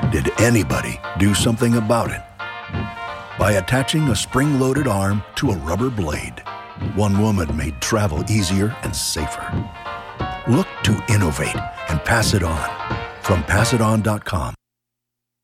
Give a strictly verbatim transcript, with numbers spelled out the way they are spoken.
Did anybody do something about it? By attaching a spring-loaded arm to a rubber blade, one woman made travel easier and safer. Look to innovate and pass it on. From pass it on dot com.